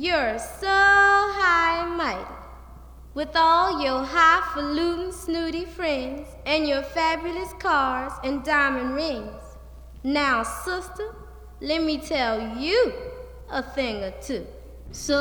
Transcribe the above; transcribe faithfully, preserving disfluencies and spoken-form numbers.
You're so high and mighty, with all your highfalutin snooty friends and your fabulous cars and diamond rings. Now, sister, let me tell you a thing or two. So